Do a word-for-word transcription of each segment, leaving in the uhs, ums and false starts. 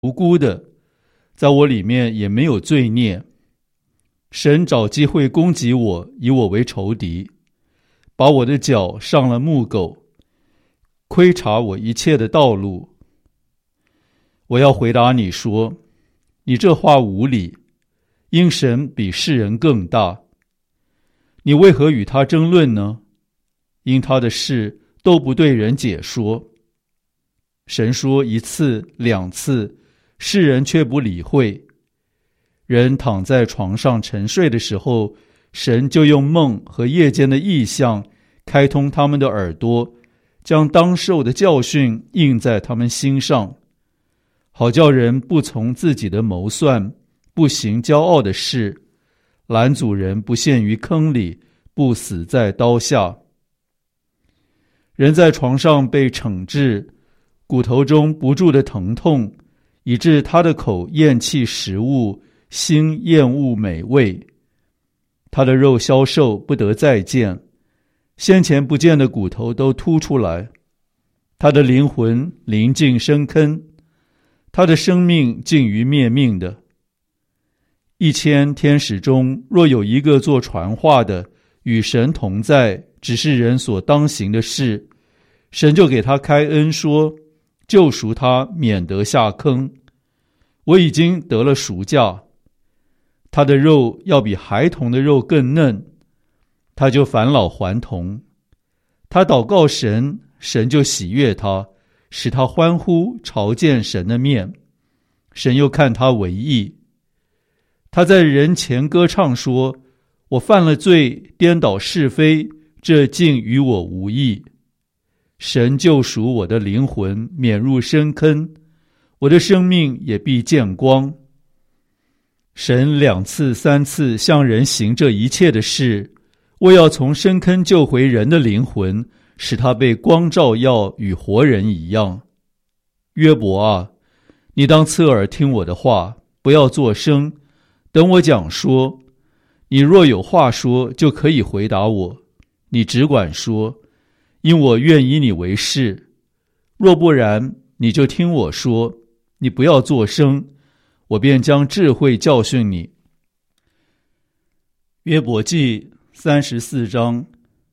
无辜的，在我里面也没有罪孽。神找机会攻击我，以我为仇敌，把我的脚上了木狗，窥察我一切的道路。我要回答你说，你这话无理，因神比世人更大。你为何与他争论呢？因他的事都不对人解说。神说一次两次，世人却不理会。人躺在床上沉睡的时候，神就用梦和夜间的异象开通他们的耳朵，将当受的教训印在他们心上，好叫人不从自己的谋算，不行骄傲的事，拦阻人不陷于坑里，不死在刀下。人在床上被惩治，骨头中不住的疼痛，以致他的口厌弃食物，心厌恶美味。他的肉消瘦，不得再见，先前不见的骨头都凸出来。他的灵魂临近深坑，他的生命近于灭命的。一千天使中，若有一个做传话的，与神同在，只是人所当行的事，神就给他开恩说，救赎他，免得下坑。我已经得了赎价，他的肉要比孩童的肉更嫩，他就返老还童。他祷告神，神就喜悦他，使他欢呼，朝见神的面。神又看他为义。他在人前歌唱说，我犯了罪，颠倒是非，这竟与我无益。神救赎我的灵魂，免入深坑，我的生命也必见光。神两次三次向人行这一切的事，为要从深坑救回人的灵魂，使他被光照耀，与活人一样。约伯啊，你当侧耳听我的话，不要作声，等我讲说。你若有话说，就可以回答我，你只管说，因我愿以你为是。若不然，你就听我说，你不要作声，我便将智慧教训你。约伯记三十四章。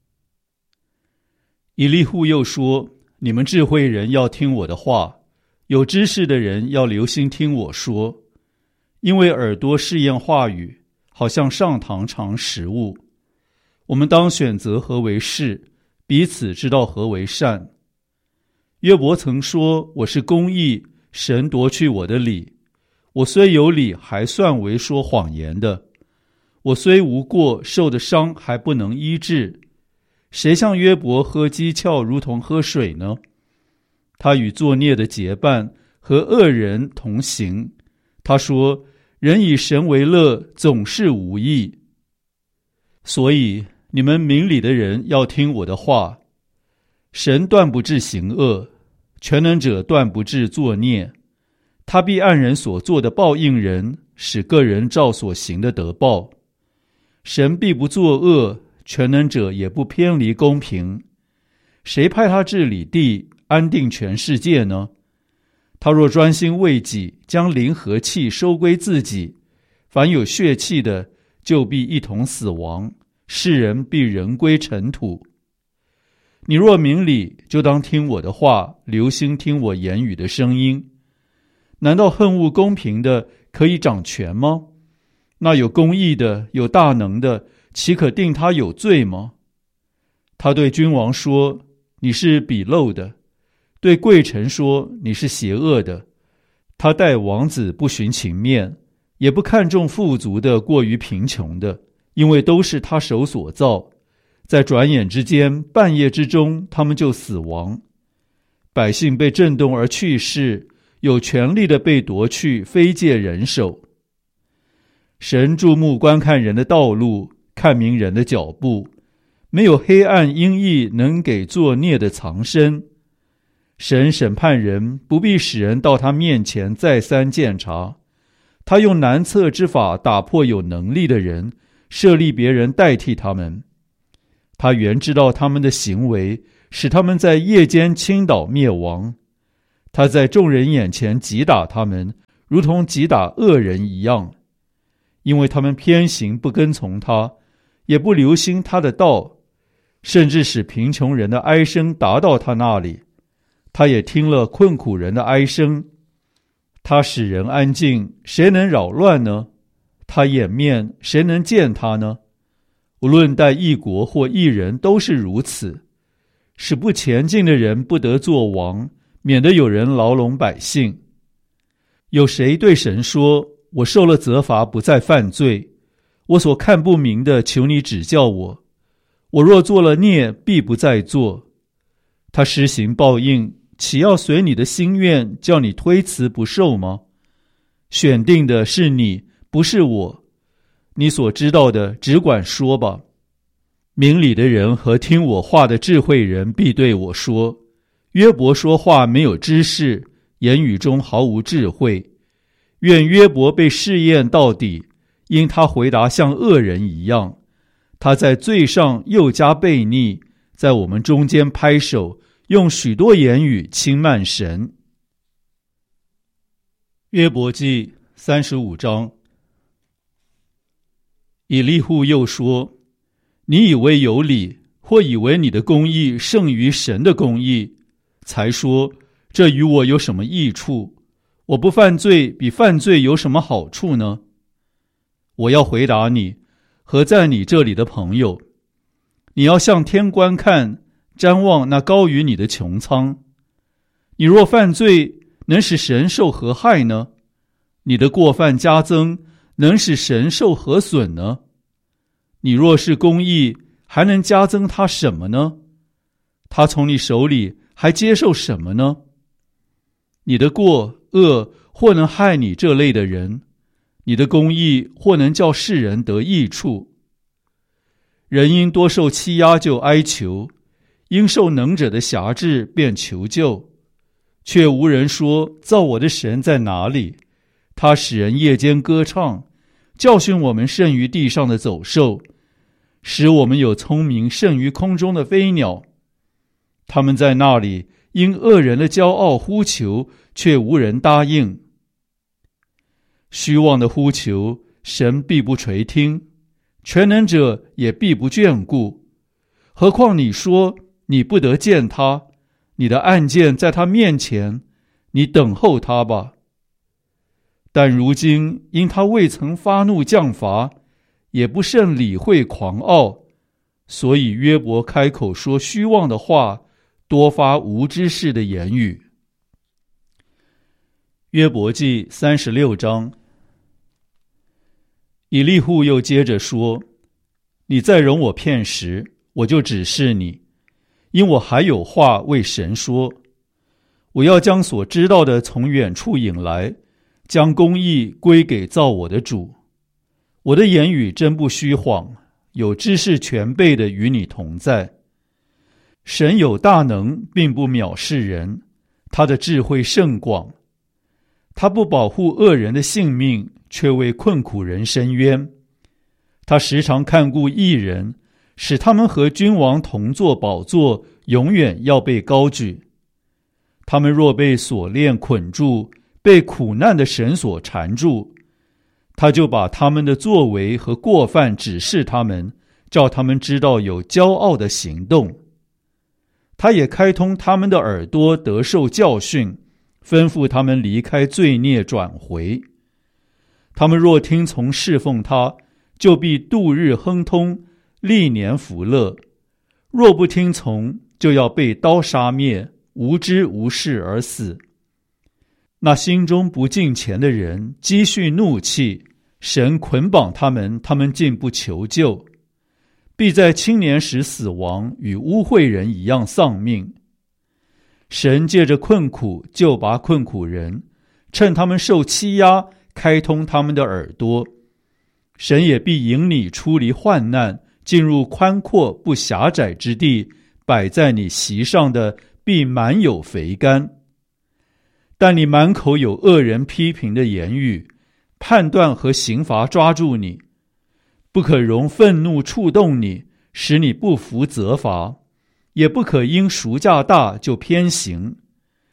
以利户又说，你们智慧人要听我的话，有知识的人要留心听我说，因为耳朵试验话语，好像上膛尝食物。我们当选择何为是，彼此知道何为善。约伯曾说，我是公义，神夺去我的理。我虽有理，还算为说谎言的。我虽无过，受的伤还不能医治。谁像约伯喝讥诮如同喝水呢？他与作孽的结伴，和恶人同行。他说，人以神为乐，总是无益。所以你们明理的人要听我的话。神断不致行恶，全能者断不致作孽。他必按人所做的报应人，使个人照所行的得报。神必不作恶，全能者也不偏离公平。谁派他治理地，安定全世界呢？他若专心为己，将灵和气收归自己，凡有血气的，就必一同死亡，世人必人归尘土。你若明理，就当听我的话，留心听我言语的声音。难道恨恶公平的可以掌权吗？那有公义的，有大能的，岂可定他有罪吗？他对君王说，你是鄙陋的；对贵臣说，你是邪恶的。他待王子不徇情面，也不看重富足的过于贫穷的，因为都是他手所造。在转眼之间，半夜之中，他们就死亡。百姓被震动而去世，有权力的被夺去，非借人手。神注目观看人的道路，看明人的脚步，没有黑暗阴翳能给作孽的藏身。神审判人，不必使人到他面前再三鉴察。他用难测之法打破有能力的人，设立别人代替他们。他原知道他们的行为，使他们在夜间倾倒灭亡。 他在众人眼前击打他们，如同击打恶人一样，因为他们偏行不跟从他，也不留心他的道，甚至使贫穷人的哀声达到他那里，他也听了困苦人的哀声。他使人安静，谁能扰乱呢？他掩面，谁能见他呢？无论待一国或一人都是如此，使不前进的人不得作王，免得有人牢笼百姓。有谁对神说，我受了责罚，不再犯罪，我所看不明的，求你指教我，我若做了孽，必不再做。他施行报应，岂要随你的心愿，叫你推辞不受吗？选定的是你，不是我，你所知道的只管说吧。明理的人和听我话的智慧人必对我说，约伯说话没有知识，言语中毫无智慧。愿约伯被试验到底，因他回答像恶人一样，他在罪上又加悖逆，在我们中间拍手，用许多言语轻慢神。约伯记三十五章。以利户又说，你以为有理，或以为你的公义胜于神的公义，才说这与我有什么益处？我不犯罪，比犯罪有什么好处呢？我要回答你和在你这里的朋友，你要向天观看，瞻望那高于你的穹苍。你若犯罪，能使神受何害呢？你的过犯加增，能使神受何损呢？你若是公义，还能加增他什么呢？他从你手里还接受什么呢？你的过恶或能害你这类的人，你的公义或能叫世人得益处。人因多受欺压就哀求，因受能者的辖制便求救，却无人说造我的神在哪里？他使人夜间歌唱，教训我们胜于地上的走兽，使我们有聪明胜于空中的飞鸟。他们在那里因恶人的骄傲呼求，却无人答应。虚妄的呼求，神必不垂听，全能者也必不眷顾。何况你说你不得见他，你的案件在他面前，你等候他吧。但如今因他未曾发怒降罚，也不甚理会狂傲，所以约伯开口说虚妄的话，多发无知识的言语。约伯记三十六章。以利户又接着说，你再容我片时，我就指示你，因我还有话为神说。我要将所知道的从远处引来，将公义归给造我的主。我的言语真不虚谎，有知识全备的与你同在。神有大能，并不藐视人，他的智慧甚广。他不保护恶人的性命，却为困苦人伸冤。他时常看顾义人，使他们和君王同坐宝座，永远要被高举。他们若被锁链捆住，被苦难的绳索缠住，他就把他们的作为和过犯指示他们，叫他们知道有骄傲的行动。他也开通他们的耳朵，得受教训，吩咐他们离开罪孽，转回。他们若听从侍奉他，就必度日亨通，历年福乐；若不听从，就要被刀杀灭，无知无事而死。那心中不敬虔的人积蓄怒气，神捆绑他们，他们竟不求救，必在青年时死亡，与污秽人一样丧命。神借着困苦救拔困苦人，趁他们受欺压，开通他们的耳朵。神也必引你出离患难，进入宽阔不狭窄之地，摆在你席上的必满有肥甘。但你满口有恶人批评的言语，判断和刑罚抓住你，不可容愤怒触动你，使你不服责罚，也不可因赎价大就偏行。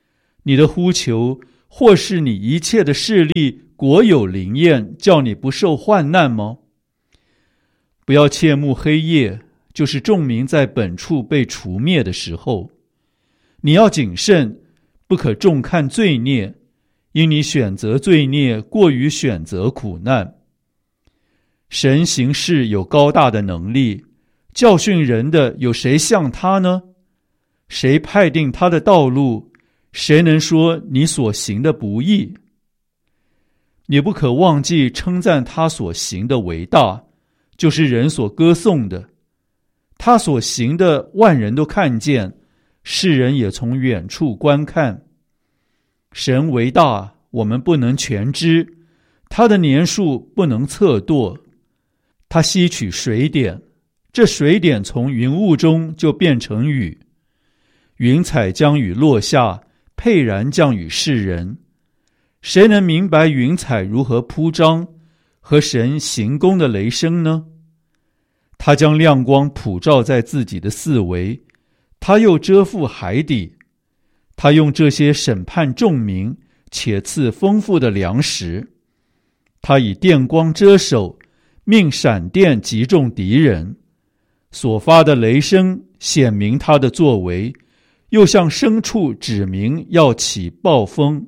你的呼求，或是你一切的势力果有灵验，叫你不受患难吗？不要切慕黑夜，就是众民在本处被除灭的时候。你要谨慎，不可重看罪孽，因你选择罪孽过于选择苦难。神行事有高大的能力，教训人的有谁像他呢？谁派定他的道路？谁能说你所行的不义？你不可忘记称赞他所行的为大，就是人所歌颂的。他所行的万人都看见，世人也从远处观看。神为大，我们不能全知，他的年数不能测度。他吸取水点，这水点从云雾中就变成雨。云彩将雨落下，沛然降与世人。谁能明白云彩如何铺张，和神行宫的雷声呢？他将亮光普照在自己的四围，他又遮覆海底。他用这些审判众民，且赐丰富的粮食。他以电光遮手，命闪电击中敌人。所发的雷声显明他的作为，又向牲畜指明要起暴风。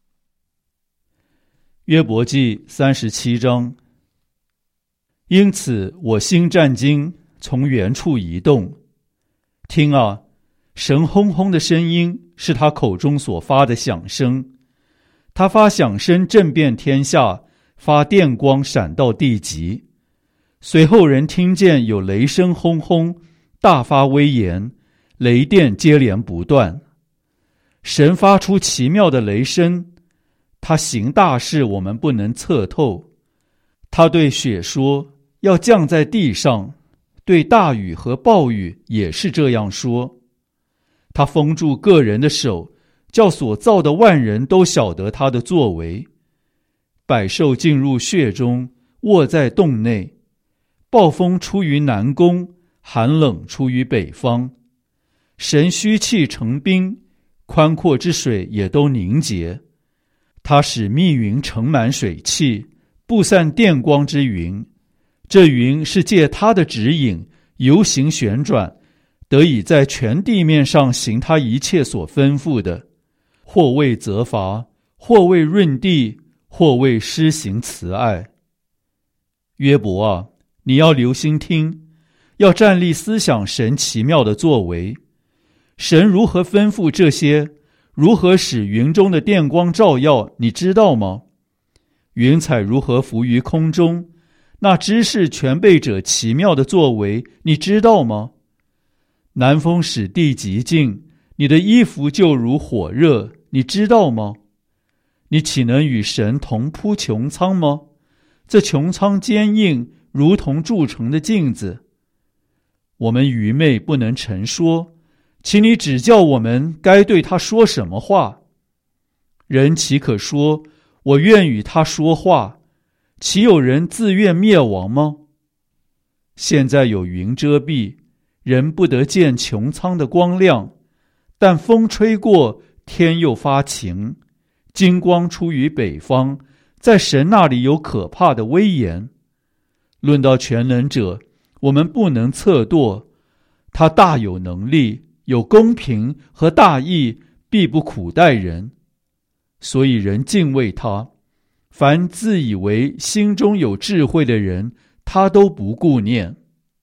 约伯记三十七章。因此我心战惊，从原处移动。听啊，神轰轰的声音是他口中所发的响声。他发响声震遍天下，发电光闪到地极。随后人听见有雷声轰轰，大发威严，雷电接连不断。神发出奇妙的雷声，他行大事，我们不能测透。他对雪说，要降在地上，对大雨和暴雨也是这样说。他封住个人的手，叫所造的万人都晓得他的作为。百兽进入穴中，卧在洞内。暴风出于南宫，寒冷出于北方。神虚气成冰，宽阔之水也都凝结。他使密云盛满水汽，布散电光之云。这云是借他的指引，游行旋转，得以在全地面上行他一切所吩咐的，或为责罚，或为润地，或为施行慈爱。约伯啊，你要留心听，要站立思想神奇妙的作为。神如何吩咐这些，如何使云中的电光照耀，你知道吗？云彩如何浮于空中，那知识全备者奇妙的作为，你知道吗？南风使地极静，你的衣服就如火热，你知道吗？你岂能与神同铺穹苍吗？这穹苍坚硬，如同铸成的镜子。我们愚昧不能陈说，请你指教我们该对他说什么话。人岂可说，我愿与他说话？岂有人自愿灭亡吗？现在有云遮蔽，人不得见穹苍的光亮，但风吹过，天又发晴，金光出于北方，在神那里有可怕的威严。论到全能者，我们不能测度，他大有能力，有公平和大义，必不苦待人。所以人敬畏他，凡自以为心中有智慧的人，他都不顾念。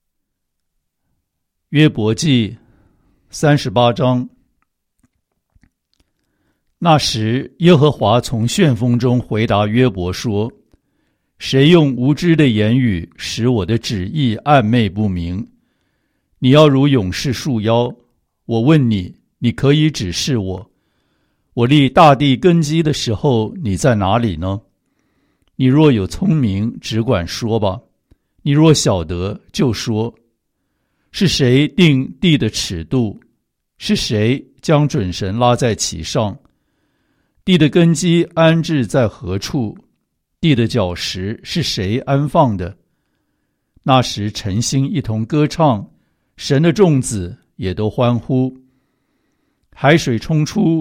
约伯记三十八章。那时耶和华从旋风中回答约伯说，谁用无知的言语使我的旨意暧昧不明？你要如勇士束腰，我问你，你可以指示我。我立大地根基的时候，你在哪里呢？你若有聪明，只管说吧；你若晓得，就说。是谁定地的尺度？是谁将准绳拉在其上？地的根基安置在何处？地的角石是谁安放的？那时晨星一同歌唱，神的众子也都欢呼。海水冲出，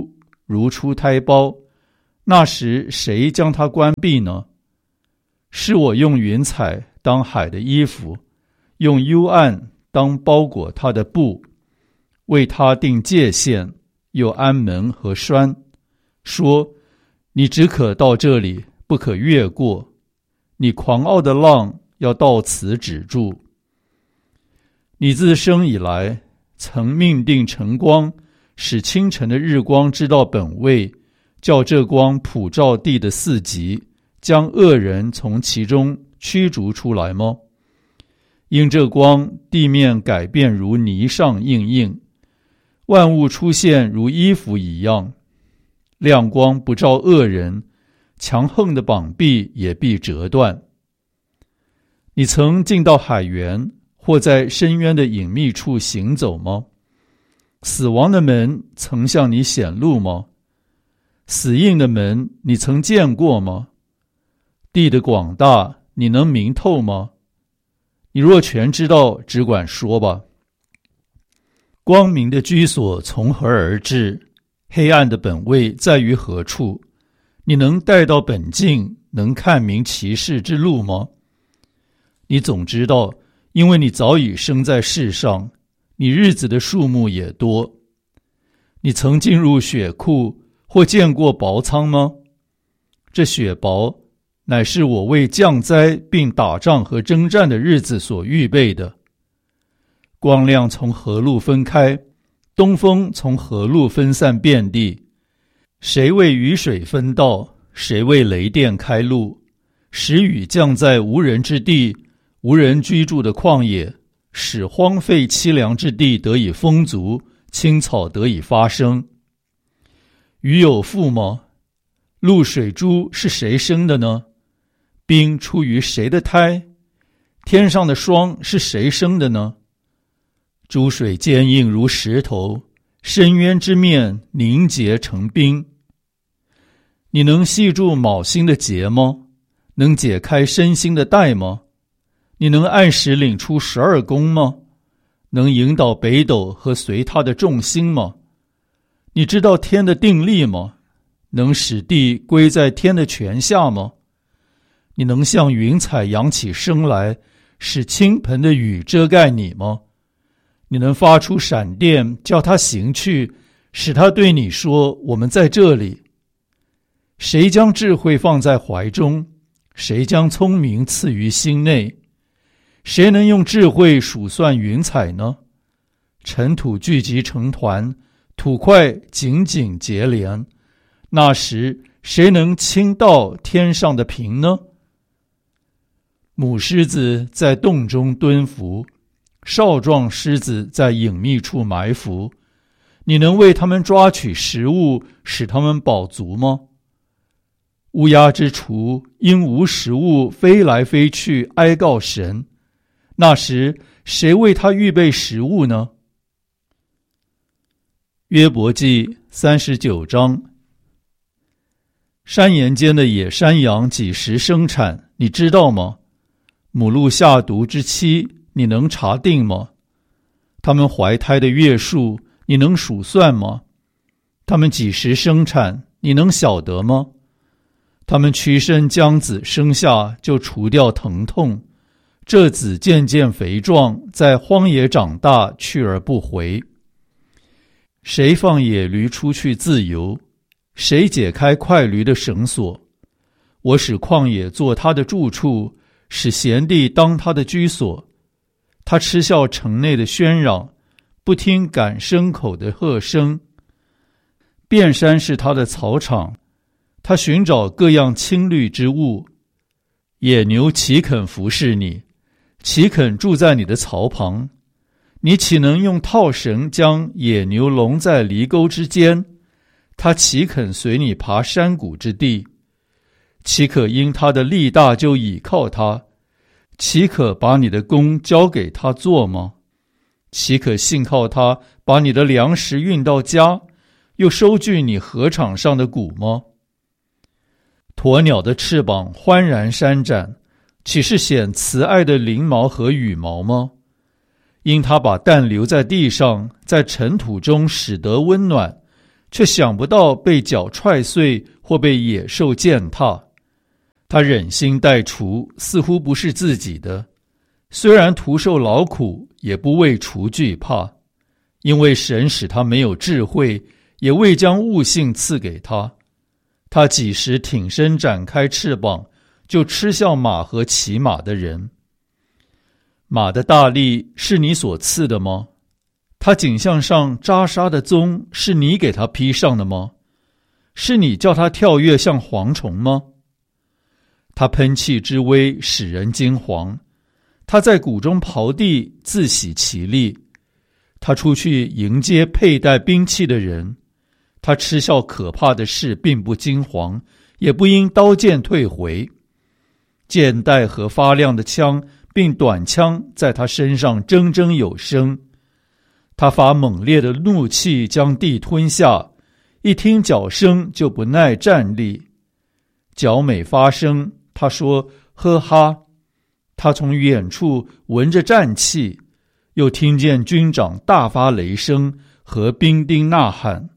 如出胎胞，那时谁将它关闭呢？是我用云彩当海的衣服，用幽暗当包裹它的布，为它定界限，又安门和栓，说你只可到这里，不可越过，你狂傲的浪要到此止住。你自生以来，曾命定晨光，使清晨的日光知道本位，叫这光普照地的四极，将恶人从其中驱逐出来吗？因这光，地面改变如泥上硬硬，万物出现如衣服一样。亮光不照恶人，强横的膀臂也必折断。你曾进到海源，或在深渊的隐秘处行走吗？死亡的门曾向你显露吗？死荫的门你曾见过吗？地的广大你能明透吗？你若全知道，只管说吧。光明的居所从何而至？黑暗的本位在于何处？你能带到本境，能看明其事之路吗？你总知道，因为你早已生在世上，你日子的数目也多。你曾进入血库，或见过雹仓吗？这雪雹乃是我为降灾并打仗和征战的日子所预备的。光亮从何路分开？东风从何路分散遍地？谁为雨水分道？谁为雷电开路？使雨降在无人之地，无人居住的旷野，使荒废凄凉之地得以丰足，青草得以发生。雨有父吗？露水珠是谁生的呢？冰出于谁的胎？天上的霜是谁生的呢？珠水坚硬如石头，深渊之面凝结成冰。你能系住卯星的结吗？能解开身心的带吗？你能按时领出十二宫吗？能引导北斗和随它的众星吗？你知道天的定力吗？能使地归在天的权下吗？你能像云彩扬起声来，使倾盆的雨遮盖你吗？你能发出闪电，叫它行去，使它对你说，我们在这里。谁将智慧放在怀中？谁将聪明赐于心内？谁能用智慧数算云彩呢？尘土聚集成团，土块紧紧结连，那时谁能倾倒天上的平呢？母狮子在洞中蹲伏，少壮狮子在隐秘处埋伏，你能为他们抓取食物，使他们饱足吗？乌鸦之雏因无食物飞来飞去哀告神，那时谁为他预备食物呢？约伯记三十九章。山岩间的野山羊几时生产，你知道吗？母鹿下犊之期，你能查定吗？他们怀胎的月数，你能数算吗？他们几时生产，你能晓得吗？他们屈身将子生下，就除掉疼痛，这子渐渐肥壮，在荒野长大，去而不回。谁放野驴出去自由？谁解开快驴的绳索？我使旷野做他的住处，使闲地当他的居所。他嗤笑城内的喧嚷，不听赶牲口的喝声。遍山是他的草场，他寻找各样青绿之物。野牛岂肯服侍你？岂肯住在你的槽旁？你岂能用套绳将野牛笼在犁沟之间？他岂肯随你爬山谷之地？岂可因他的力大就倚靠他？岂可把你的工交给他做吗？岂可信靠他把你的粮食运到家，又收据你禾场上的谷吗？鸵鸟的翅膀欢然扇展，岂是显慈爱的翎毛和羽毛吗？因他把蛋留在地上，在尘土中使得温暖， 却想不到被脚踹碎或被野兽践踏。他忍心待雏，似乎不是自己的，虽然徒受劳苦，也不为雏惧怕，因为神使他没有智慧，也未将悟性赐给他。他几时挺身展开翅膀，就嗤笑马和骑马的人。马的大力是你所赐的吗？他颈项上扎沙的鬃是你给他披上的吗？是你叫他跳跃像蝗虫吗？他喷气之威使人惊惶，他在谷中刨地，自喜其力。他出去迎接佩戴兵器的人，他嗤笑可怕的事，并不惊惶，也不因刀剑退回。剑带和发亮的枪并短枪在他身上铮铮有声。他发猛烈的怒气将地吞下，一听脚声就不耐站立。脚每发声，他说呵哈。他从远处闻着战气，又听见军长大发雷声和兵丁呐喊。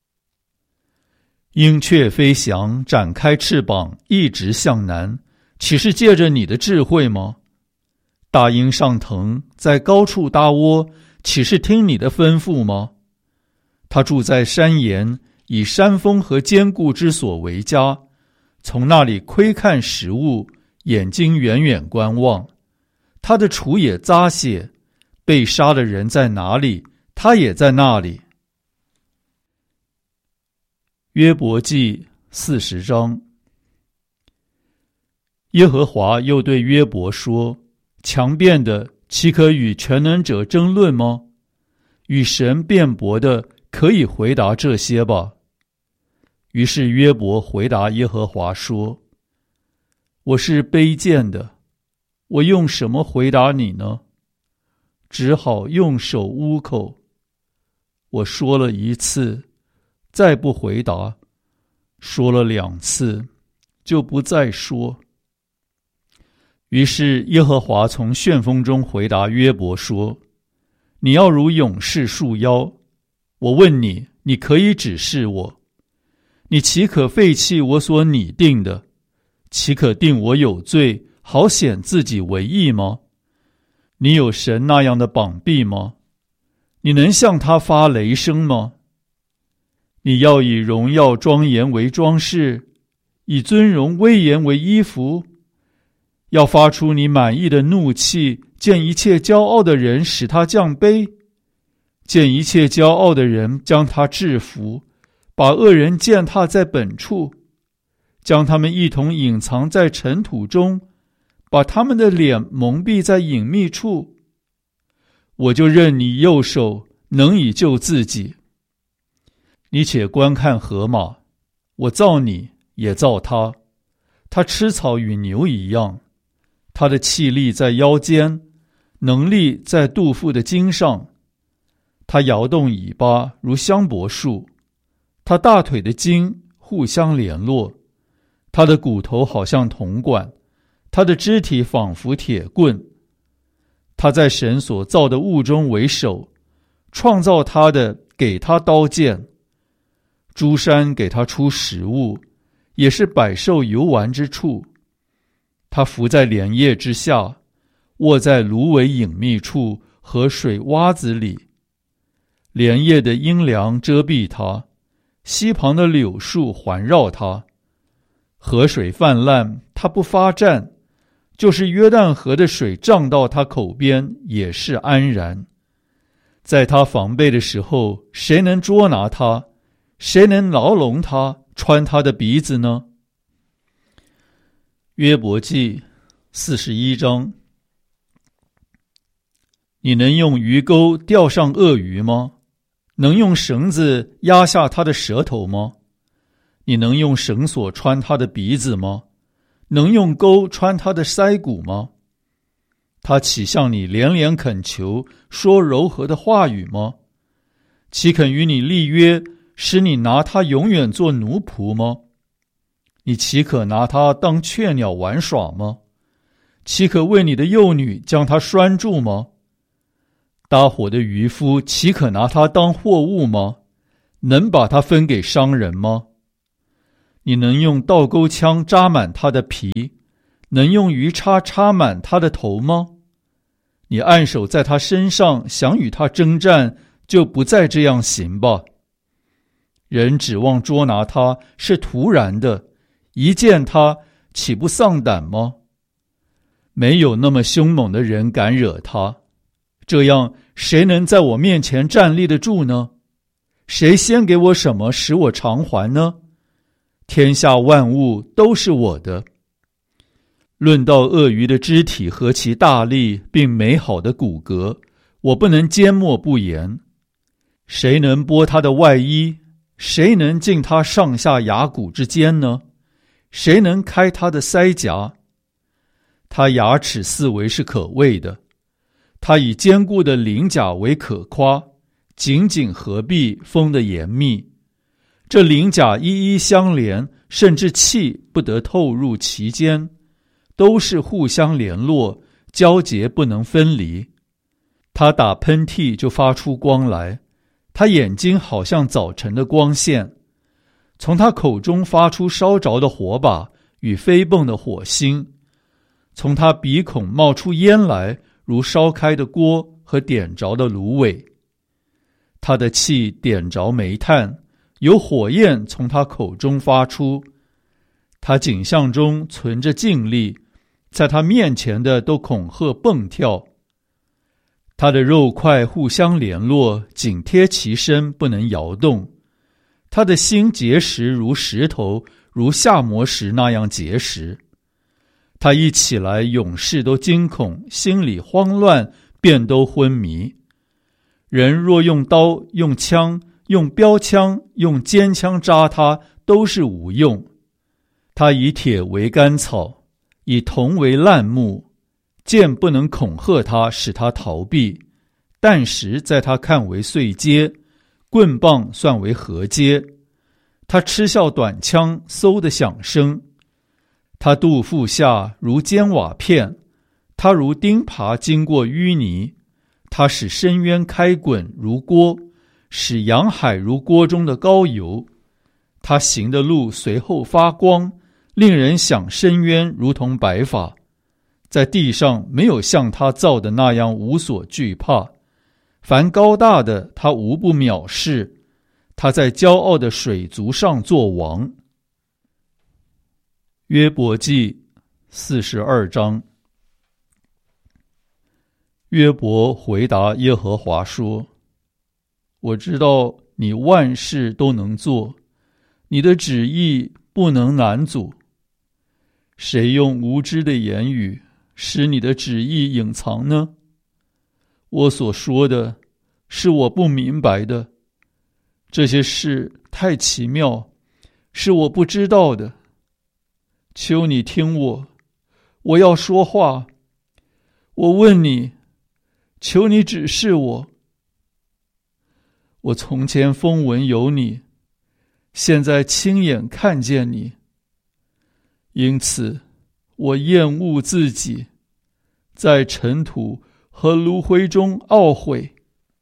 鹰雀飞翔，展开翅膀，一直向南，岂是借着你的智慧吗？大鹰上腾，在高处搭窝，岂是听你的吩咐吗？他住在山岩，以山峰和坚固之所为家，从那里窥看食物，眼睛远远观望。他的雏也咂血，被杀的人在哪里，他也在那里。约伯记四十章。耶和华又对约伯说：强辩的岂可与全能者争论吗？与神辩驳的可以回答这些吧。于是约伯回答耶和华说：我是卑贱的，我用什么回答你呢？只好用手捂口。我说了一次，再不回答；说了两次，就不再说。于是耶和华从旋风中回答约伯说：你要如勇士束腰，我问你，你可以指示我。你岂可废弃我所拟定的？岂可定我有罪，好显自己为义吗？你有神那样的膀臂吗？你能向他发雷声吗？你要以荣耀庄严为装饰，以尊荣威严为衣服，要发出你满意的怒气，见一切骄傲的人使他降卑，见一切骄傲的人将他制服，把恶人践踏在本处，将他们一同隐藏在尘土中，把他们的脸蒙蔽在隐秘处。我就任你右手能以救自己。你且观看河马，我造你，也造他，他吃草与牛一样，他的气力在腰间，能力在肚腹的筋上。他摇动尾巴如香柏树，他大腿的筋互相联络，他的骨头好像铜管，他的肢体仿佛铁棍。他在神所造的物中为首，创造他的给他刀剑。诸山给他出食物，也是百兽游玩之处。他伏在莲叶之下，卧在芦苇隐秘处和水洼子里。莲叶的阴凉遮蔽他，溪旁的柳树环绕他。河水泛滥，他不发战，就是约旦河的水涨到他口边，也是安然。在他防备的时候，谁能捉拿他？谁能牢笼他，穿他的鼻子呢？约伯记四十一章。你能用鱼钩钓上鳄鱼吗？能用绳子压下他的舌头吗？你能用绳索穿他的鼻子吗？能用钩穿他的腮骨吗？他岂向你连连恳求，说柔和的话语吗？岂肯与你立约，使你拿他永远做奴仆吗？你岂可拿他当雀鸟玩耍吗？岂可为你的幼女将他拴住吗？搭伙的渔夫岂可拿他当货物吗？ 能把它分给商人吗？你能用倒钩枪扎满他的皮，能用鱼叉插满他的头吗？你按手在他身上，想与他征战，就不再这样行吧。人指望捉拿他是突然的，一见他岂不丧胆吗？没有那么凶猛的人敢惹他，这样谁能在我面前站立得住呢？谁先给我什么使我偿还呢？天下万物都是我的。论到鳄鱼的肢体和其大力并美好的骨骼，我不能缄默不言。谁能剥它的外衣？谁能进它上下牙骨之间呢？谁能开它的腮颊？它牙齿四围是可畏的，它以坚固的鳞甲为可夸，紧紧合闭，封得严密。这鳞甲一一相连，甚至气不得透入其间，都是互相联络，交结不能分离。他打喷嚏就发出光来，他眼睛好像早晨的光线，从他口中发出烧着的火把与飞蹦的火星，从他鼻孔冒出烟来，如烧开的锅和点着的芦苇。他的气点着煤炭，有火焰从他口中发出。他颈项中存着劲力，在他面前的都恐吓蹦跳。他的肉块互相联络，紧贴其身，不能摇动。他的心结实如石头，如下磨石那样结实。他一起来，勇士都惊恐，心里慌乱，便都昏迷。人若用刀、用枪、用标枪、用尖枪扎他，都是无用。他以铁为干草，以铜为烂木，剑不能恐吓他，使他逃避；弹石在他看为碎阶，棍棒算为合阶。他嗤笑短枪，嗖的响声。他肚腹下如尖瓦片，他如钉耙经过淤泥。他使深渊开滚如锅，使洋海如锅中的高油。他行的路随后发光，令人想深渊如同白发。在地上没有像他造的那样无所惧怕，凡高大的他无不藐视。他在骄傲的水族上作王。约伯记四十二章。约伯回答耶和华说：我知道你万事都能做，你的旨意不能难阻。谁用无知的言语使你的旨意隐藏呢？我所说的是我不明白的，这些事太奇妙，是我不知道的。求你听我，我要说话。我问你，求你指示我。我从前风闻有你，现在亲眼看见你，因此我厌恶自己，在尘土和炉灰中懊悔。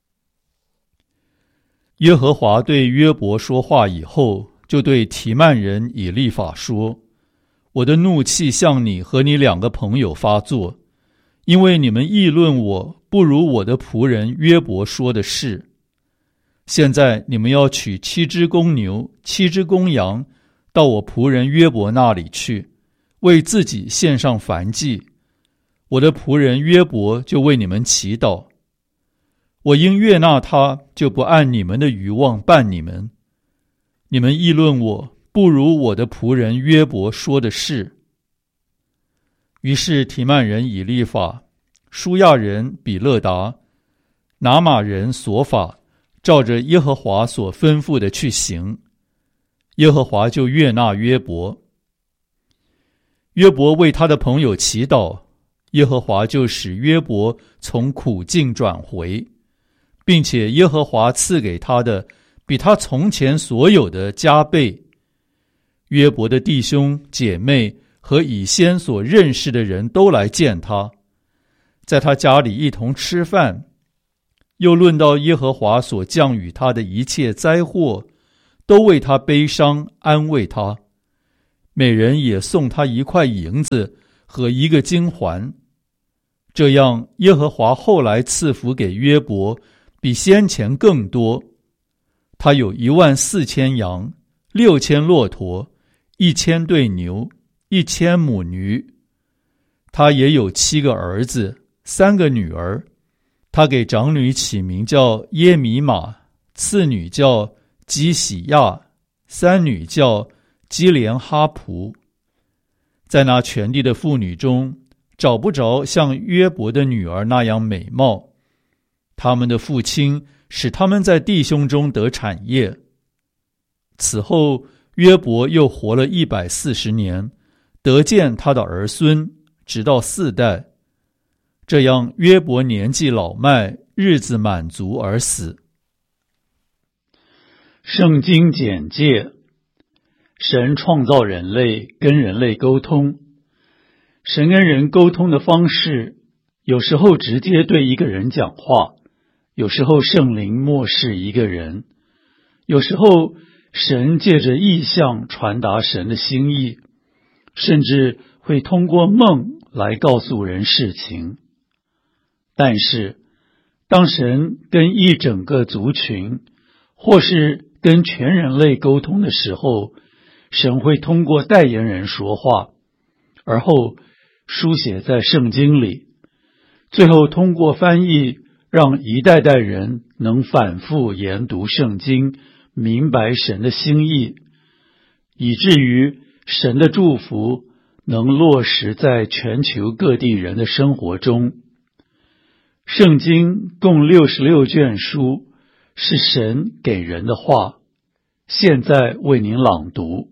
耶和华对约伯说话以后，就对提曼人以利法说：我的怒气向你和你两个朋友发作，因为你们议论我不如我的仆人约伯说的是。现在你们要取七只公牛、七只公羊，到我仆人约伯那里去，为自己献上燔祭。我的仆人约伯就为你们祈祷。我因悦纳他，就不按你们的愚妄办你们。你们议论我不如我的仆人约伯说的是。于是提曼人以利法、舒亚人比勒达、拿玛人索法，照着耶和华所吩咐的去行。耶和华就悦纳约伯。约伯为他的朋友祈祷，耶和华就使约伯从苦境转回，并且耶和华赐给他的比他从前所有的加倍。约伯的弟兄姐妹和以先所认识的人都来见他，在他家里一同吃饭。 又论到耶和华所降与他的一切灾祸，都为他悲伤，安慰他。每人也送他一块银子和一个金环。这样，耶和华后来赐福给约伯，比先前更多。他有一万四千羊，六千骆驼，一千对牛，一千母驴。他也有七个儿子，三个女儿。他给长女起名叫耶米玛，次女叫基喜亚，三女叫基连哈普。在那全地的妇女中，找不着像约伯的女儿那样美貌。他们的父亲使他们在弟兄中得产业。此后，约伯又活了一百四十年，得见他的儿孙，直到四代。这样，约伯年纪老迈，日子满足而死。圣经简介：神创造人类，跟人类沟通。神跟人沟通的方式，有时候直接对一个人讲话，有时候圣灵默示一个人，有时候神借着异象传达神的心意，甚至会通过梦来告诉人事情。但是，当神跟一整个族群，或是跟全人类沟通的时候，神会通过代言人说话，而后书写在圣经里，最后通过翻译，让一代代人能反复研读圣经，明白神的心意，以至于神的祝福能落实在全球各地人的生活中。圣经共六十六卷书，是神给人的话，现在为您朗读。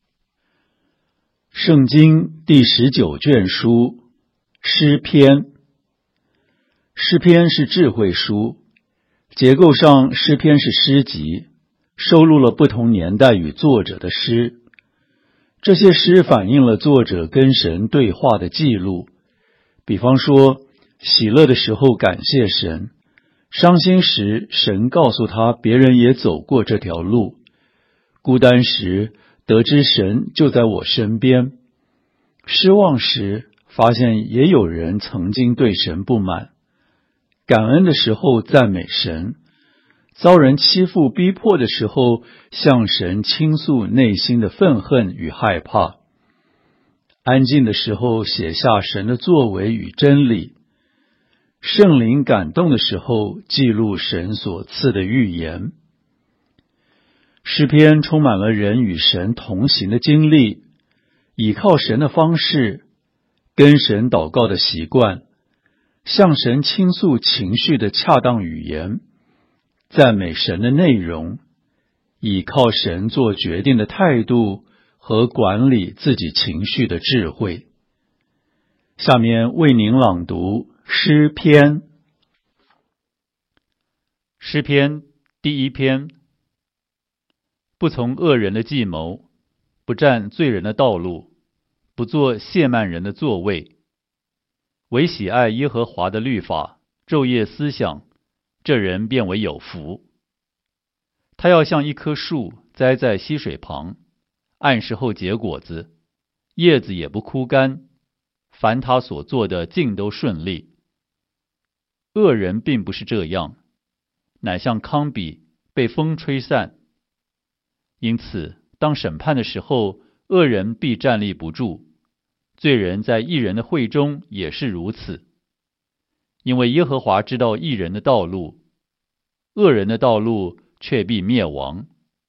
圣经第十九卷书，诗篇。诗篇是智慧书，结构上诗篇是诗集，收录了不同年代与作者的诗。这些诗反映了作者跟神对话的记录，比方说，喜乐的时候感谢神，伤心时神告诉他别人也走过这条路，孤单时得知神就在我身边，失望时发现也有人曾经对神不满，感恩的时候赞美神，遭人欺负逼迫的时候向神倾诉内心的愤恨与害怕，安静的时候写下神的作为与真理，圣灵感动的时候记录神所赐的预言。诗篇充满了人与神同行的经历，倚靠神的方式，跟神祷告的习惯，向神倾诉情绪的恰当语言，赞美神的内容，倚靠神做决定的态度和管理自己情绪的智慧。下面为您朗读诗篇。 诗篇第一篇。不从恶人的计谋，不占罪人的道路，不做亵慢人的座位，唯喜爱耶和华的律法，昼夜思想，这人便为有福。他要像一棵树栽在溪水旁，按时候结果子，叶子也不枯干，凡他所做的尽都顺利。恶人并不是这样，乃像糠秕被风吹散。因此，当审判的时候，恶人必站立不住，罪人在义人的会中也是如此。因为耶和华知道义人的道路，恶人的道路却必灭亡。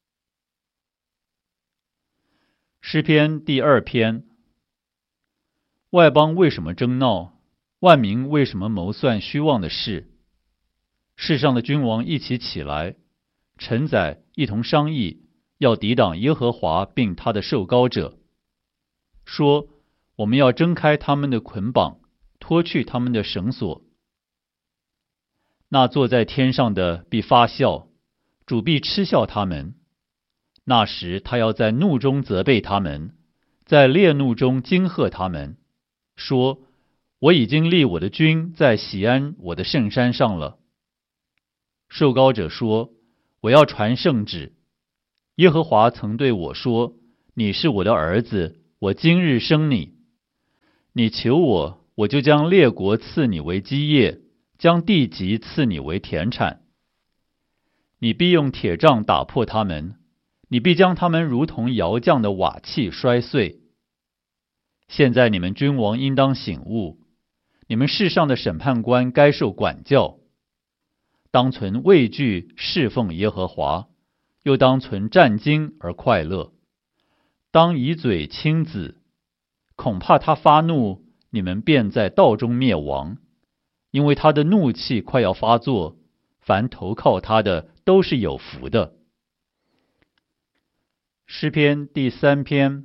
诗篇第二篇。外邦为什么争闹？万民为什么谋算虚妄的事？世上的君王一起起来，臣宰一同商议，要抵挡耶和华并他的受膏者，说：我们要挣开他们的捆绑，脱去他们的绳索。那坐在天上的必发笑，主必嗤笑他们。那时他要在怒中责备他们，在烈怒中惊吓他们，说：我已经立我的君在喜安我的圣山上了。 受膏者说：我要传圣旨。耶和华曾对我说：你是我的儿子，我今日生你。你求我，我就将列国赐你为基业，将地级赐你为田产。你必用铁杖打破他们，你必将他们如同窑匠的瓦器摔碎。现在你们君王应当醒悟，你们世上的审判官该受管教。当存畏惧侍奉耶和华，又当存战兢而快乐。当以嘴亲子，恐怕他发怒，你们便在道中灭亡，因为他的怒气快要发作，凡投靠他的都是有福的。诗篇第三篇。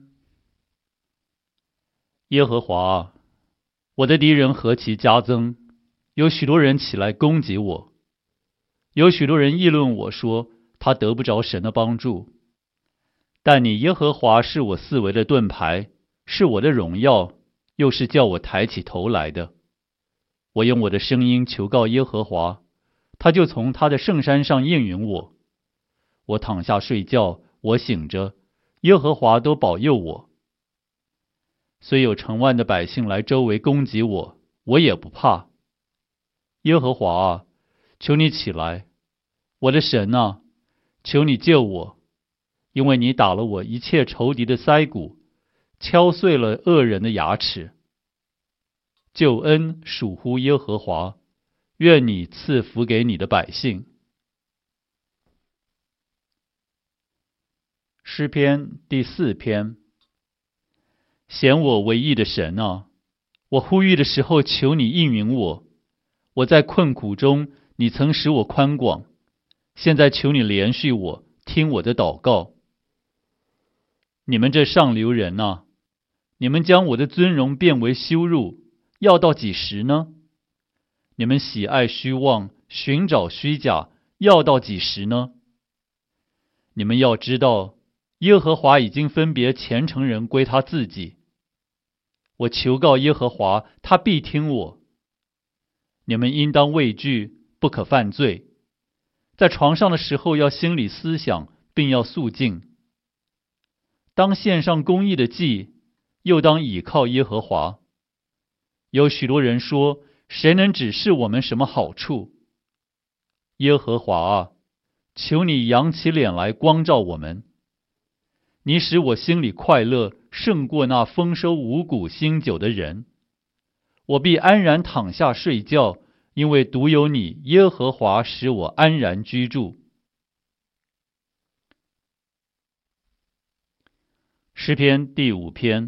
耶和华，我的敌人何其加增，有许多人起来攻击我。有许多人议论我说，他得不着神的帮助。但你耶和华是我四围的盾牌，是我的荣耀，又是叫我抬起头来的。我用我的声音求告耶和华，他就从他的圣山上应允我。我躺下睡觉，我醒着，耶和华都保佑我。虽有成万的百姓来周围攻击我，我也不怕。耶和华啊，求你起来，我的神啊，求你救我，因为你打了我一切仇敌的腮骨，敲碎了恶人的牙齿。救恩属乎耶和华，愿你赐福给你的百姓。诗篇第四篇。显我为义的神啊，我呼吁的时候，求你应允我。我在困苦中，你曾使我宽广，现在求你怜恤我，听我的祷告。你们这上流人啊，你们将我的尊荣变为羞辱，要到几时呢？你们喜爱虚妄，寻找虚假，要到几时呢？你们要知道，耶和华已经分别虔诚人归他自己。我求告耶和华，他必听我。你们应当畏惧，不可犯罪。在床上的时候要心里思想，并要肃静。当献上公义的祭，又当倚靠耶和华。有许多人说，谁能指示我们什么好处？耶和华啊，求你扬起脸来光照我们。你使我心里快乐，胜过那丰收五谷新酒的人。我必安然躺下睡觉，因为独有你，耶和华使我安然居住。诗篇第五篇。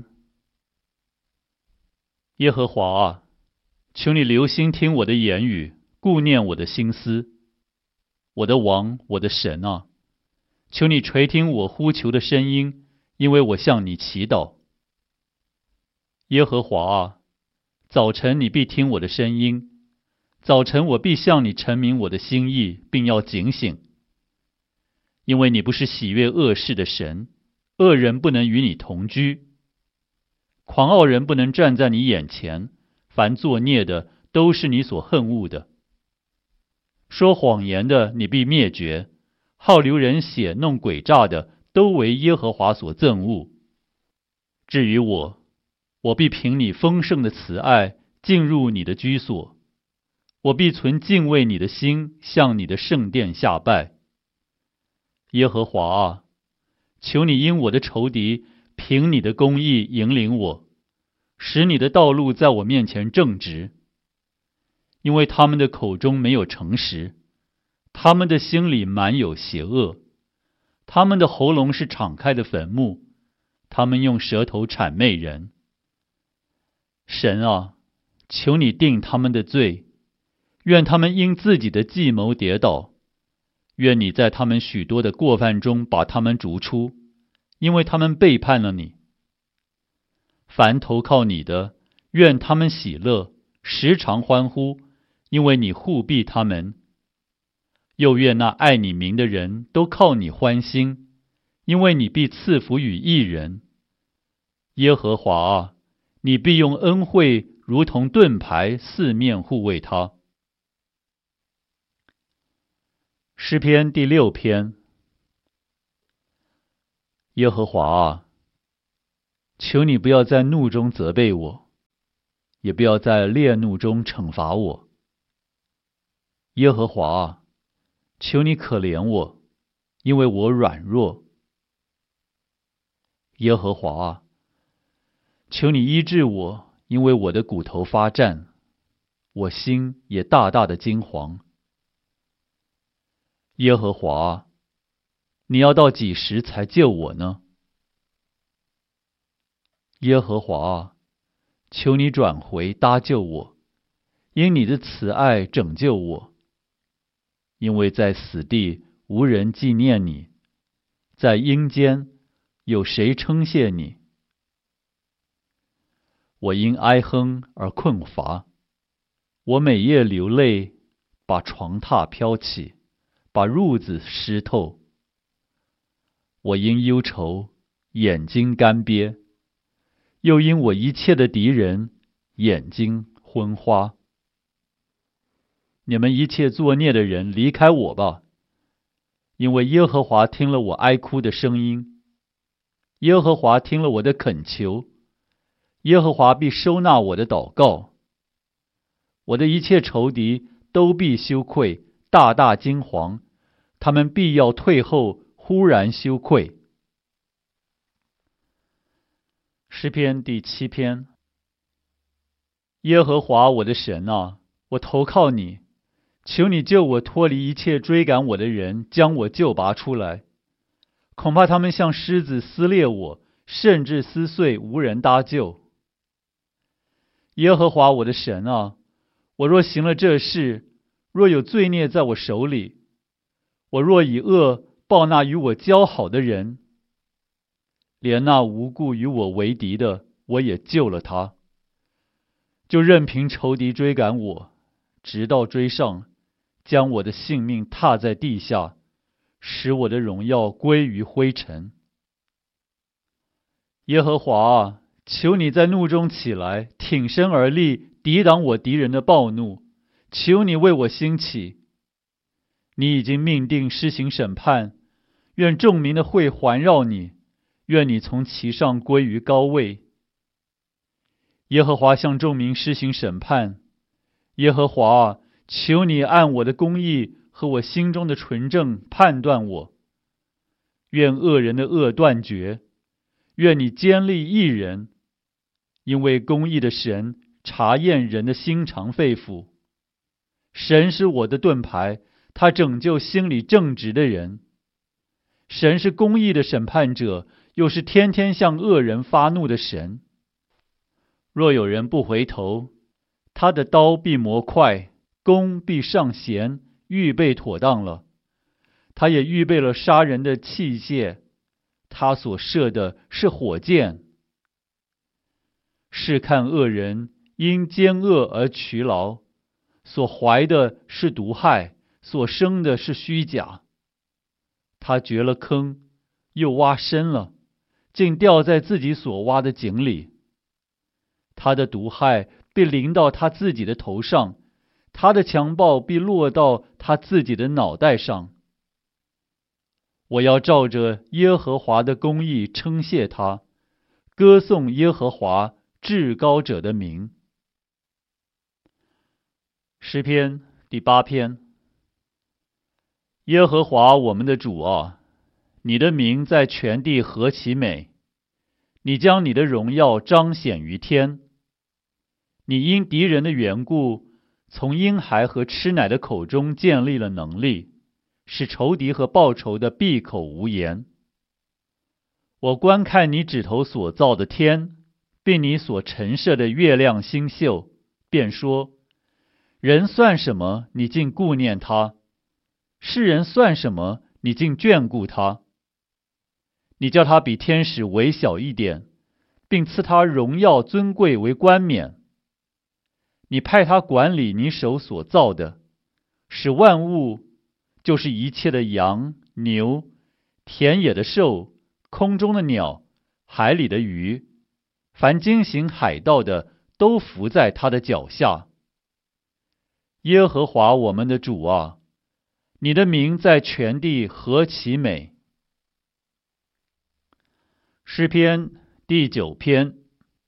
耶和华啊，求你留心听我的言语，顾念我的心思。我的王，我的神啊，求你垂听我呼求的声音，因为我向你祈祷。耶和华啊，早晨你必听我的声音，早晨我必向你陈明我的心意，并要警醒。因为你不是喜悦恶事的神，恶人不能与你同居，狂傲人不能站在你眼前，凡作孽的都是你所恨恶的。说谎言的你必灭绝，好流人血弄诡诈的都为耶和华所憎恶。至于我，我必凭你丰盛的慈爱进入你的居所，我必存敬畏你的心，向你的圣殿下拜。耶和华啊，求你因我的仇敌凭你的公义引领我，使你的道路在我面前正直。因为他们的口中没有诚实，他们的心里满有邪恶，他们的喉咙是敞开的坟墓，他们用舌头谄媚人。神啊，求你定他们的罪，愿他们因自己的计谋跌倒，愿你在他们许多的过犯中把他们逐出，因为他们背叛了你。凡投靠你的，愿他们喜乐，时常欢呼，因为你护庇他们。又愿那爱你名的人都靠你欢心，因为你必赐福与义人。耶和华啊，你必用恩惠如同盾牌四面护卫他。 诗篇第六篇。耶和华啊，求你不要在怒中责备我，也不要在烈怒中惩罚我。耶和华啊，求你可怜我，因为我软弱。耶和华啊，求你医治我，因为我的骨头发战，我心也大大的惊惶。耶和华啊，你要到几时才救我呢？耶和华啊，求你转回搭救我，因你的慈爱拯救我。因为在死地无人纪念你，在阴间有谁称谢你？我因哀哼而困乏，我每夜流泪，把床榻飘起，把褥子湿透。我因忧愁，眼睛干瘪，又因我一切的敌人，眼睛昏花。你们一切作孽的人，离开我吧！因为耶和华听了我哀哭的声音，耶和华听了我的恳求，耶和华必收纳我的祷告。我的一切仇敌都必羞愧，大大惊惶，他们必要退后，忽然羞愧。诗篇第七篇。耶和华我的神啊，我投靠你，求你救我脱离一切追赶我的人，将我救拔出来。恐怕他们像狮子撕裂我，甚至撕碎，无人搭救。耶和华我的神啊，我若行了这事，若有罪孽在我手里，我若以恶报那与我交好的人，连那无故与我为敌的，我也救了他，就任凭仇敌追赶我，直到追上，将我的性命踏在地下，使我的荣耀归于灰尘。耶和华啊，求你在怒中起来，挺身而立，抵挡我敌人的暴怒。求你为我兴起。你已经命定施行审判，愿众民的会环绕你，愿你从其上归于高位。耶和华向众民施行审判。耶和华啊，求你按我的公义和我心中的纯正判断我。愿恶人的恶断绝，愿你坚立义人，因为公义的神查验人的心肠肺腑。神是我的盾牌，他拯救心里正直的人。神是公义的审判者，又是天天向恶人发怒的神。若有人不回头，他的刀必磨快，弓必上弦，预备妥当了。他也预备了杀人的器械，他所射的是火箭。试看恶人因奸恶而劬劳，所怀的是毒害，所生的是虚假。他掘了坑，又挖深了，竟掉在自己所挖的井里。他的毒害必临到他自己的头上，他的强暴必落到他自己的脑袋上。我要照着耶和华的公义称谢他，歌颂耶和华至高者的名。诗篇第八篇。耶和华我们的主啊，你的名在全地何其美！你将你的荣耀彰显于天。你因敌人的缘故，从婴孩和吃奶的口中建立了能力，使仇敌和报仇的闭口无言。我观看你指头所造的天，并你所陈设的月亮星宿，便说：人算什么，你竟顾念他？世人算什么，你竟眷顾他？你叫他比天使微小一点，并赐他荣耀尊贵为冠冕。你派他管理你手所造的，使万物，就是一切的羊、牛、田野的兽、空中的鸟、海里的鱼，凡经行海道的，都伏在他的脚下。耶和华我们的主啊， 你的名在全地何其美！诗篇第九篇。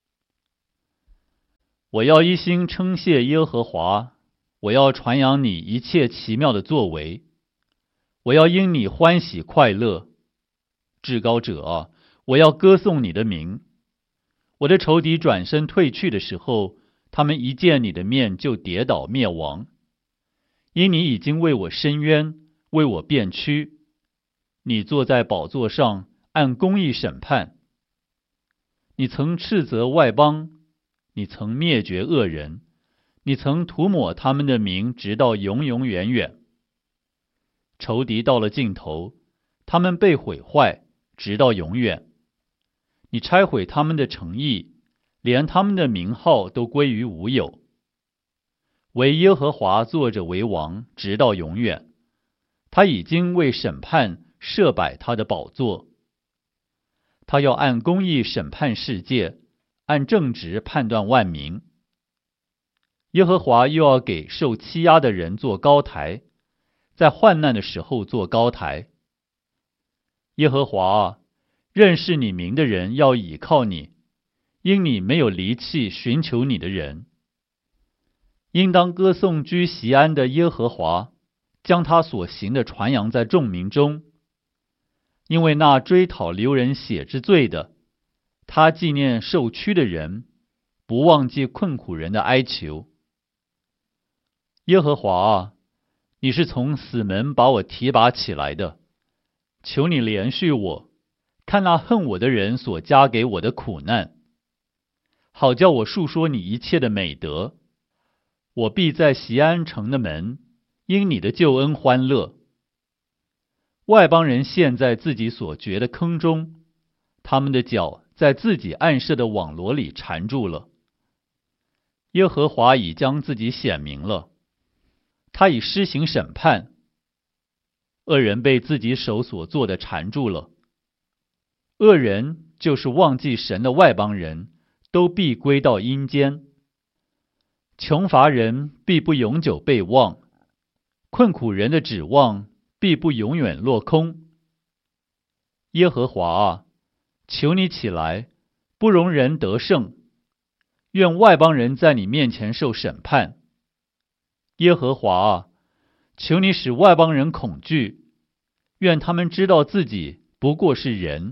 我要一心称谢耶和华，我要传扬你一切奇妙的作为，我要因你欢喜快乐。至高者啊，我要歌颂你的名。我的仇敌转身退去的时候，他们一见你的面就跌倒灭亡。因你已经为我伸冤，为我辩屈。你坐在宝座上，按公义审判。你曾斥责外邦，你曾灭绝恶人，你曾涂抹他们的名，直到永永远远。仇敌到了尽头，他们被毁坏，直到永远。你拆毁他们的诚意，连他们的名号都归于无有。唯耶和华坐着为王，直到永远。他已经为审判设摆他的宝座。他要按公义审判世界，按正直判断万民。耶和华又要给受欺压的人做高台，在患难的时候做高台。耶和华啊，认识你名的人要倚靠你，因你没有离弃寻求你的人。应当歌颂居锡安的耶和华，将他所行的传扬在众民中。因为那追讨流人血之罪的，他纪念受屈的人，不忘记困苦人的哀求。耶和华啊，你是从死门把我提拔起来的，求你怜恤我，看那恨我的人所加给我的苦难，好叫我述说你一切的美德。我必在锡安城的门，因你的救恩欢乐。外邦人陷在自己所掘的坑中，他们的脚在自己暗设的网罗里缠住了。耶和华已将自己显明了，他已施行审判。恶人被自己手所做的缠住了。恶人就是忘记神的外邦人，都必归到阴间。穷乏人必不永久被忘，困苦人的指望必不永远落空。耶和华啊，求你起来，不容人得胜。愿外邦人在你面前受审判。耶和华啊，求你使外邦人恐惧，愿他们知道自己不过是人。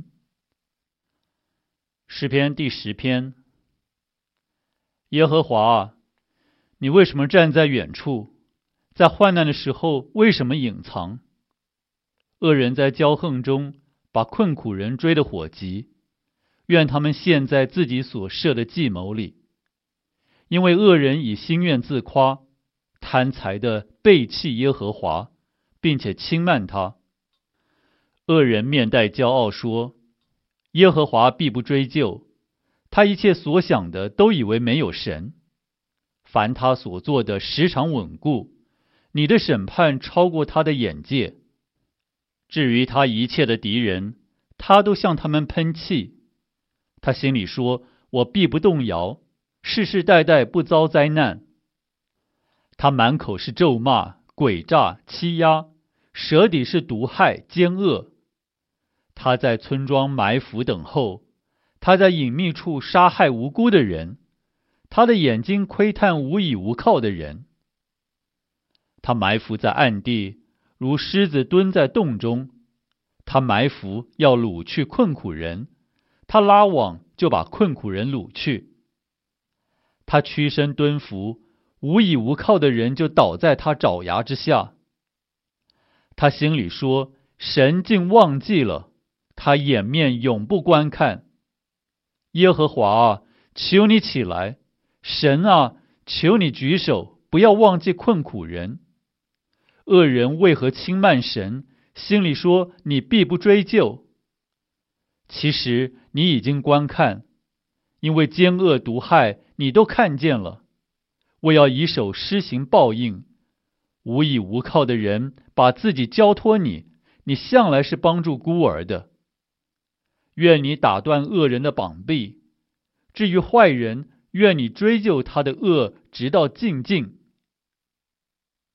诗篇第十篇。耶和华啊，你为什么站在远处？在患难的时候为什么隐藏？恶人在骄横中把困苦人追得火急，愿他们陷在自己所设的计谋里。因为恶人以心愿自夸，贪财的背弃耶和华，并且轻慢他。恶人面带骄傲说，耶和华必不追究，他一切所想的都以为没有神。凡他所做的时常稳固，你的审判超过他的眼界。至于他一切的敌人，他都向他们喷气。他心里说，我必不动摇，世世代代不遭灾难。他满口是咒骂、诡诈、欺压，舌底是毒害、奸恶。他在村庄埋伏等候，他在隐秘处杀害无辜的人，他的眼睛窥探无依无靠的人。他埋伏在暗地，如狮子蹲在洞中。他埋伏要掳去困苦人，他拉网就把困苦人掳去。他屈身蹲伏，无依无靠的人就倒在他爪牙之下。他心里说，神竟忘记了，他掩面永不观看。耶和华啊，求你起来，神啊，求你举手，不要忘记困苦人。恶人为何轻慢神，心里说你必不追究？其实你已经观看，因为奸恶毒害你都看见了。我要以手施行报应。无依无靠的人把自己交托你，你向来是帮助孤儿的。愿你打断恶人的膀臂，至于坏人，愿你追究他的恶，直到尽尽。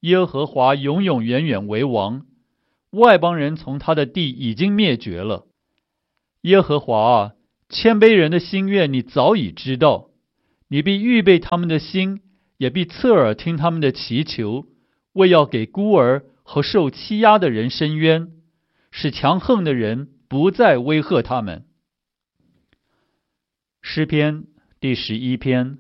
耶和华永永远远为王，外邦人从他的地已经灭绝了。耶和华啊，谦卑人的心愿你早已知道，你必预备他们的心，也必侧耳听他们的祈求，为要给孤儿和受欺压的人伸冤，使强横的人不再威吓他们。诗篇第十一篇。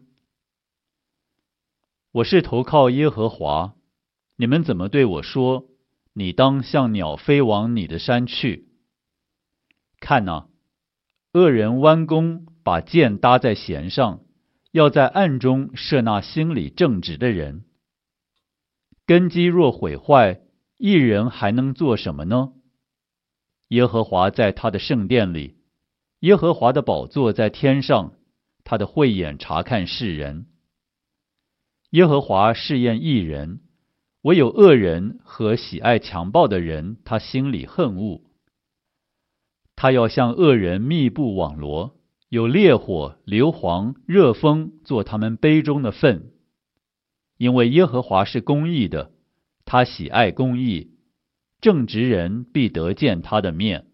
我是投靠耶和华，你们怎么对我说，你当像鸟飞往你的山去？看哪，恶人弯弓，把箭搭在弦上，要在暗中射那心里正直的人。根基若毁坏，一人还能做什么呢？耶和华在他的圣殿里，耶和华的宝座在天上，他的慧眼察看世人。耶和华试验义人，唯有恶人和喜爱强暴的人，他心里恨恶。他要向恶人密布网罗，有烈火、硫磺、热风做他们杯中的分。因为耶和华是公义的，他喜爱公义，正直人必得见他的面。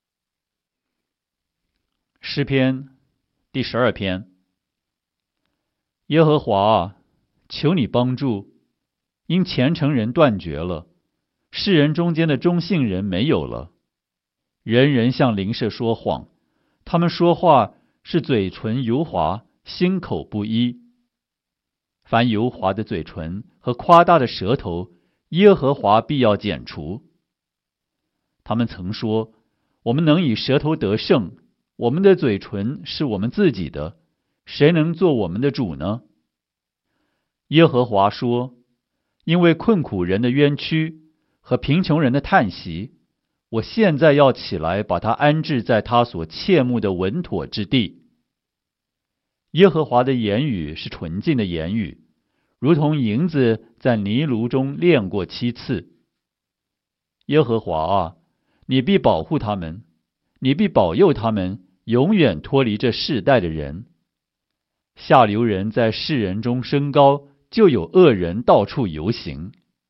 诗篇第十二篇。耶和华啊，求你帮助，因虔诚人断绝了，世人中间的忠信人没有了。人人向邻舍说谎，他们说话是嘴唇油滑，心口不一。凡油滑的嘴唇和夸大的舌头，耶和华必要剪除。他们曾说，我们能以舌头得胜，我们的嘴唇是我们自己的，谁能做我们的主呢？耶和华说，因为困苦人的冤屈和贫穷人的叹息，我现在要起来，把他安置在他所切慕的稳妥之地。耶和华的言语是纯净的言语，如同银子在泥炉中炼过七次。耶和华啊，你必保护他们，你必保佑他们，永远脱离这世代的人。下流人在世人中升高，就有恶人到处游行。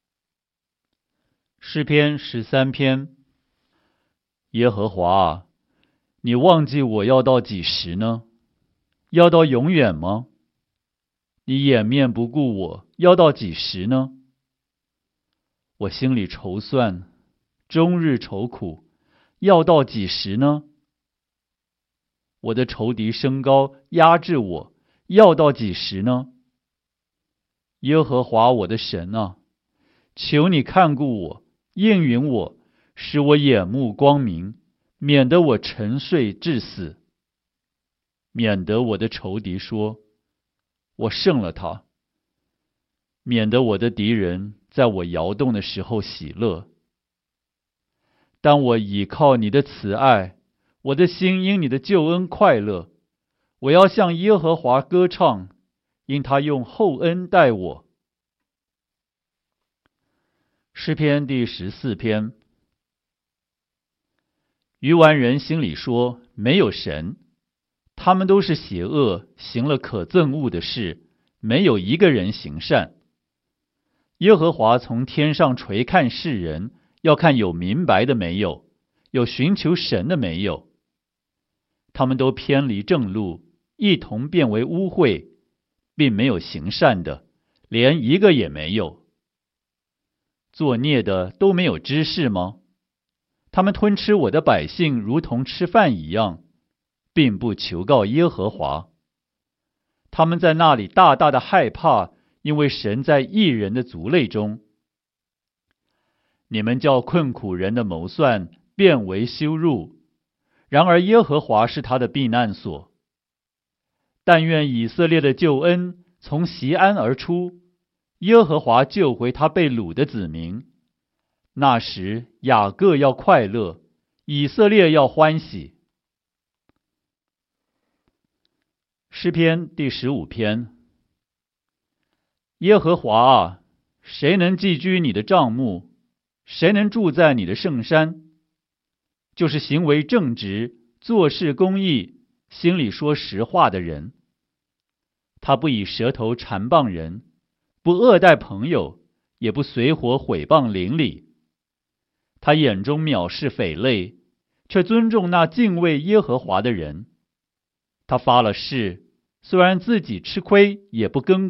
诗篇十三篇。耶和华啊，你忘记我要到几时呢？要到永远吗？你掩面不顾我，要到几时呢？我心里筹算，终日愁苦，要到几时呢？我的仇敌升高，压制我，要到几时呢？耶和华我的神啊，求你看顾我，应允我，使我眼目光明，免得我沉睡致死，免得我的仇敌说，我胜了他，免得我的敌人在我摇动的时候喜乐。但我倚靠你的慈爱，我的心因你的救恩快乐。我要向耶和华歌唱，因他用厚恩待我。诗篇第十四篇。愚顽人心里说，没有神，他们都是邪恶，行了可憎恶的事，没有一个人行善。耶和华从天上垂看世人，要看有明白的没有，有寻求神的没有。他们都偏离正路，一同变为污秽，并没有行善的，连一个也没有。作孽的都没有知识吗？他们吞吃我的百姓，如同吃饭一样，并不求告耶和华。他们在那里大大的害怕，因为神在义人的族类中。你们叫困苦人的谋算变为羞辱，然而耶和华是他的避难所。但愿以色列的救恩从锡安而出，耶和华救回他被掳的子民。那时雅各要快乐，以色列要欢喜。诗篇第十五篇。耶和华啊，谁能寄居你的帐幕？谁能住在你的圣山？就是行为正直，做事公义，心里说实话的人。他不以舌头缠谤人，不恶待朋友， 也不随伙毁谤邻里。他眼中藐视匪类，却尊重那敬畏耶和华的人。他发了誓，虽然自己吃亏，也不更